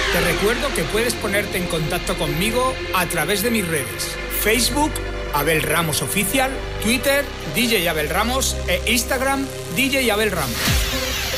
Te recuerdo que puedes ponerte en contacto conmigo a través de mis redes: Facebook, Abel Ramos Oficial, Twitter, DJ Abel Ramos e Instagram, DJ Abel Ramos.